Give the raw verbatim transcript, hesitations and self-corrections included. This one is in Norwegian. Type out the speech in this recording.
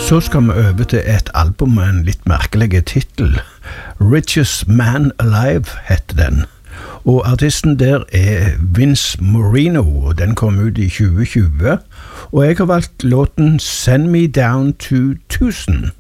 Så skal vi over til et album med en litt merkelig titel. Richest Man Alive heter den. Og artisten der er Vince Moreno, og den kom ut i tjue tjue. Og jeg har valgt låten Send Me Down to Tucson.